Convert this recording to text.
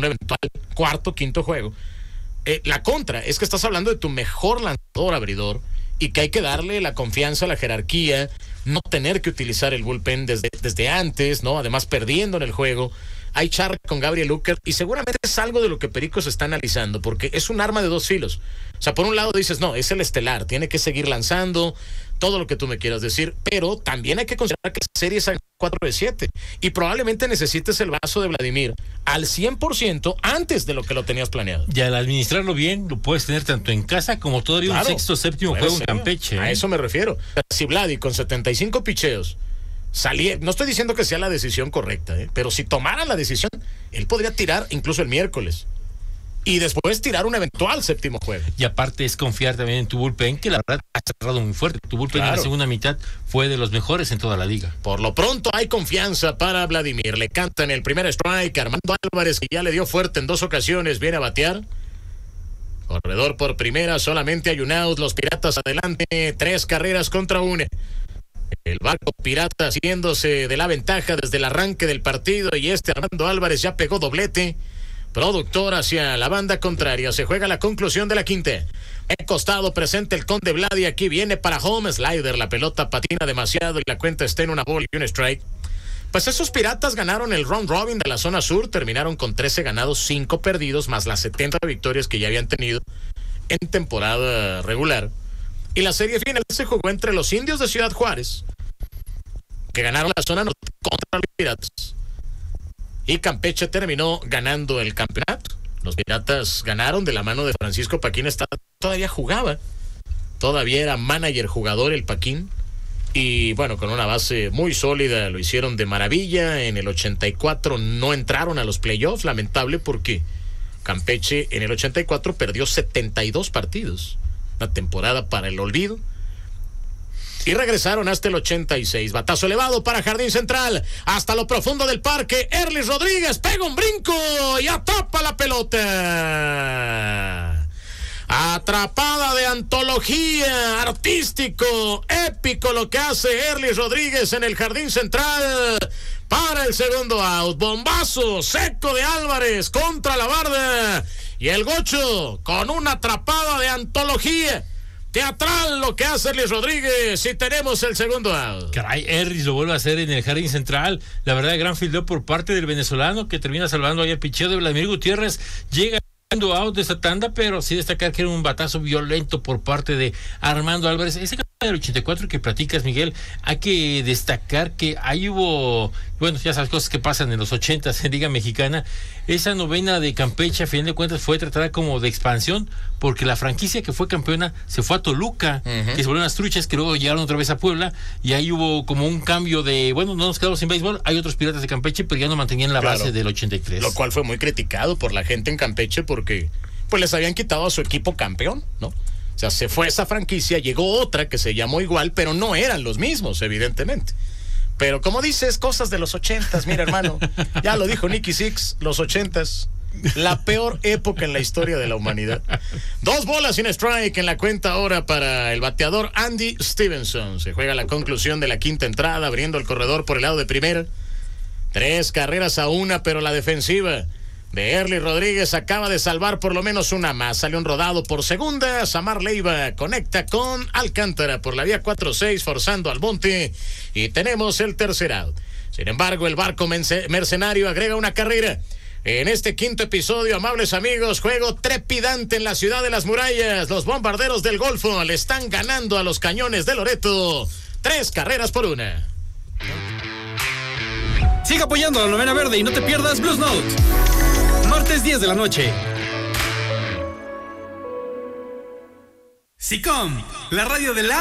eventual cuarto, quinto juego. La contra es que estás hablando de tu mejor lanzador abridor y que hay que darle la confianza, la jerarquía, no tener que utilizar el bullpen desde antes, ¿no? Además perdiendo en el juego. Hay charla con Gabriel Ucker y seguramente es algo de lo que Pericos está analizando, porque es un arma de dos filos. O sea, por un lado dices, no, es el estelar, tiene que seguir lanzando, todo lo que tú me quieras decir, pero también hay que considerar que la serie es 4-7 y probablemente necesites el brazo de Vladimir al 100% antes de lo que lo tenías planeado. Y al administrarlo bien, lo puedes tener tanto en casa como todavía un sexto, séptimo juego en Campeche. A eso me refiero. Si Vladi con 75 picheos no estoy diciendo que sea la decisión correcta, pero si tomaran la decisión, él podría tirar incluso el miércoles y después tirar un eventual séptimo juego. Y aparte es confiar también en tu bullpen, que la verdad ha cerrado muy fuerte. Tu bullpen en la segunda mitad fue de los mejores en toda la liga. Por lo pronto hay confianza para Vladimir. Le cantan el primer strike. Armando Álvarez, que ya le dio fuerte en 2 ocasiones, viene a batear. Corredor por primera, solamente hay un out. Los Piratas adelante, 3 carreras contra 1. El barco pirata haciéndose de la ventaja desde el arranque del partido, y Armando Álvarez ya pegó doblete. Productor hacia la banda contraria. Se juega la conclusión de la quinta. En costado presente el Conde Vladi. Aquí viene para home slider. La pelota patina demasiado y la cuenta está en una bola y un strike. Pues esos Piratas ganaron el round robin de la zona sur. Terminaron con 13 ganados, 5 perdidos, más las 70 victorias que ya habían tenido en temporada regular. Y la serie final se jugó entre los Indios de Ciudad Juárez, que ganaron la zona norte contra los Piratas. Y Campeche terminó ganando el campeonato. Los Piratas ganaron de la mano de Francisco Paquín. Todavía jugaba. Todavía era manager jugador el Paquín. Y bueno, con una base muy sólida lo hicieron de maravilla. En el 84 no entraron a los playoffs. Lamentable, porque Campeche en el 84 perdió 72 partidos. Una temporada para el olvido. Y regresaron hasta el 86. Batazo elevado para Jardín Central. Hasta lo profundo del parque. Erlis Rodríguez pega un brinco y atrapa la pelota. Atrapada de antología, artístico, épico lo que hace Erlis Rodríguez en el Jardín Central. Para el segundo out. Bombazo seco de Álvarez contra la barda. Y el Gocho con una atrapada de antología. Teatral lo que hace Erlis Rodríguez, y tenemos el segundo out. Caray, Erlis lo vuelve a hacer en el Jardín Central. La verdad, gran fildeo por parte del venezolano, que termina salvando ahí el picheo de Vladimir Gutiérrez. Llega out de esta tanda, pero sí destacar que era un batazo violento por parte de Armando Álvarez. Ese campeonato del 84 que platicas, Miguel, hay que destacar que ahí hubo, bueno, ya sabes, cosas que pasan en los 80s en Liga Mexicana. Esa novena de Campeche, a fin de cuentas, fue tratada como de expansión, porque la franquicia que fue campeona se fue a Toluca, que se volvieron las Truchas, que luego llegaron otra vez a Puebla, y ahí hubo como un cambio de, bueno, no nos quedamos sin béisbol, hay otros Piratas de Campeche, pero ya no mantenían la base del 83. Lo cual fue muy criticado por la gente en Campeche, porque pues les habían quitado a su equipo campeón, ¿no? O sea, se fue esa franquicia, llegó otra que se llamó igual, pero no eran los mismos, evidentemente. Pero como dices, cosas de los 80s, mira, hermano, ya lo dijo Nicky Six, los 80s, la peor época en la historia de la humanidad. 2 bolas sin strike en la cuenta ahora para el bateador Andy Stevenson. Se juega la conclusión de la quinta entrada, abriendo el corredor por el lado de primera. 3 carreras a 1, pero la defensiva de Erlis Rodríguez acaba de salvar por lo menos una más. Sale un rodado por segunda. Samar Leiva conecta con Alcántara por la vía 4-6, forzando al monte, y tenemos el tercer out. Sin embargo, el barco mercenario agrega una carrera. En este quinto episodio, amables amigos, juego trepidante en la ciudad de las murallas. Los Bombarderos del Golfo le están ganando a los Cañones de Loreto 3 carreras por 1. Sigue apoyando a la Novena Verde y no te pierdas Blues Note. Martes 10 de la noche. SICOM, la radio de la